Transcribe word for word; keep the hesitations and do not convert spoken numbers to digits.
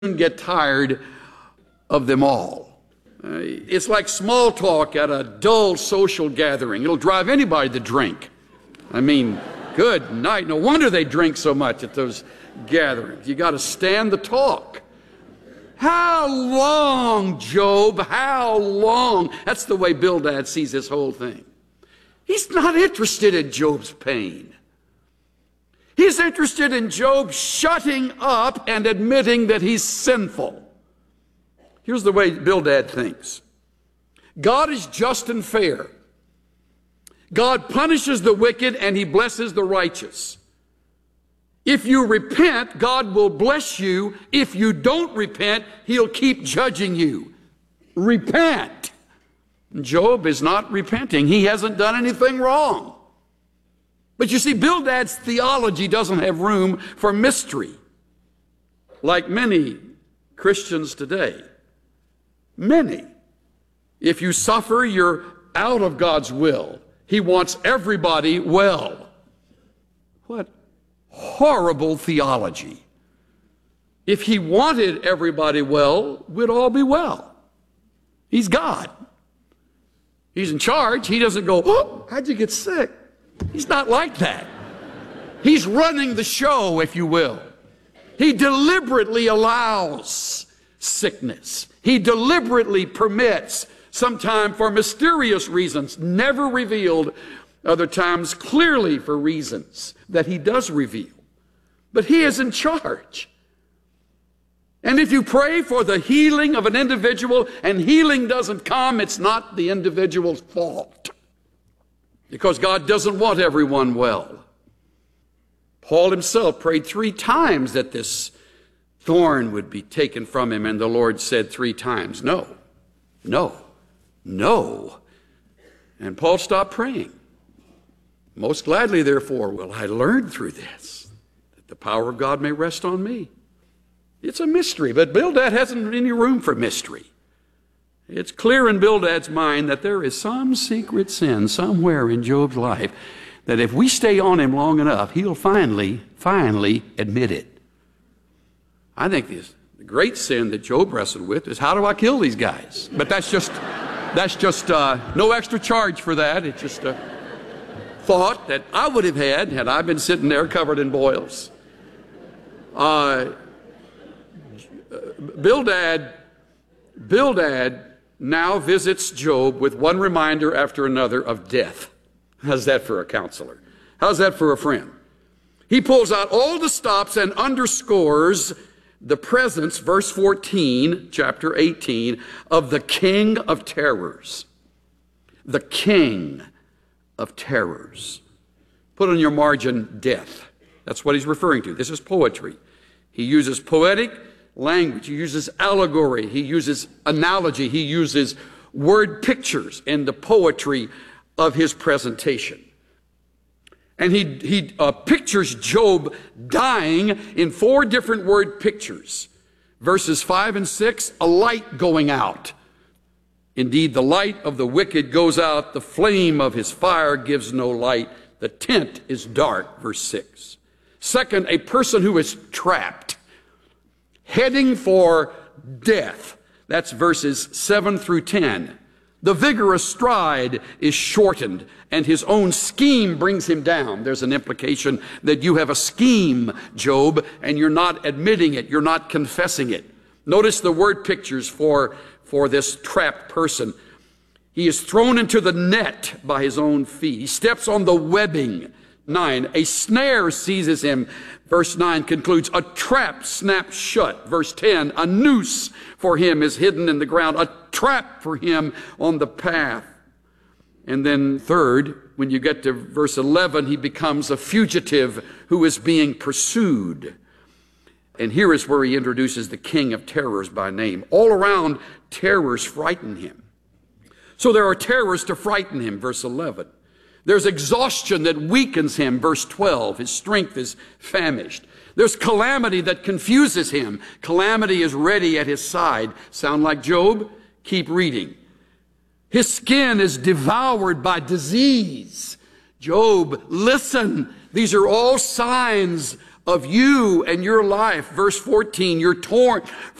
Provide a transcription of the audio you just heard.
get tired of them all. Uh, it's like small talk at a dull social gathering. It'll drive anybody to drink. I mean, good night. No wonder they drink so much at those gatherings. You got to stand the talk. How long, Job? How long? That's the way Bildad sees this whole thing. He's not interested in Job's pain. He's interested in Job shutting up and admitting that he's sinful. Here's the way Bildad thinks. God is just and fair. God punishes the wicked and he blesses the righteous. If you repent, God will bless you. If you don't repent, he'll keep judging you. Repent. Job is not repenting. He hasn't done anything wrong. But you see, Bildad's theology doesn't have room for mystery, like many Christians today. Many. If you suffer, you're out of God's will. He wants everybody well. What horrible theology. If he wanted everybody well, we'd all be well. He's God. He's in charge. He doesn't go, oh, how'd you get sick? He's not like that. He's running the show, if you will. He deliberately allows sickness. He deliberately permits, sometimes for mysterious reasons, never revealed, other times clearly for reasons that he does reveal. But he is in charge. And if you pray for the healing of an individual and healing doesn't come, it's not the individual's fault. Because God doesn't want everyone well. Paul himself prayed three times that this thorn would be taken from him, and the Lord said three times, no, no, no. And Paul stopped praying. Most gladly, therefore, will I learn through this, that the power of God may rest on me. It's a mystery, but Bildad hasn't any room for mystery. It's clear in Bildad's mind that there is some secret sin somewhere in Job's life that if we stay on him long enough, he'll finally, finally admit it. I think this, the great sin that Job wrestled with is, how do I kill these guys? But that's just, that's just uh, no extra charge for that. It's just a thought that I would have had had I been sitting there covered in boils. Uh, Bildad, Bildad now visits Job with one reminder after another of death. How's that for a counselor? How's that for a friend? He pulls out all the stops and underscores the presence, verse fourteen, chapter eighteen, of the King of Terrors. The King of Terrors. Put on your margin, death. That's what he's referring to. This is poetry. He uses poetic language. He uses allegory. He uses analogy. He uses word pictures in the poetry of his presentation. And he, he uh, pictures Job dying in four different word pictures. Verses five and six, a light going out. Indeed, the light of the wicked goes out. The flame of his fire gives no light. The tent is dark, verse six. Second, a person who is trapped, heading for death. That's verses seven through ten. The vigorous stride is shortened, and his own scheme brings him down. There's an implication that you have a scheme, Job, and you're not admitting it. You're not confessing it. Notice the word pictures for, for this trapped person. He is thrown into the net by his own feet. He steps on the webbing. Nine, a snare seizes him. Verse nine concludes, a trap snaps shut. Verse ten, a noose for him is hidden in the ground, a trap for him on the path. And then third, when you get to verse eleven, he becomes a fugitive who is being pursued. And here is where he introduces the King of Terrors by name. All around, terrors frighten him. So there are terrors to frighten him, verse eleven. There's exhaustion that weakens him, verse twelve. His strength is famished. There's calamity that confuses him. Calamity is ready at his side. Sound like Job? Keep reading. His skin is devoured by disease. Job, listen. These are all signs of you and your life. Verse fourteen, you're torn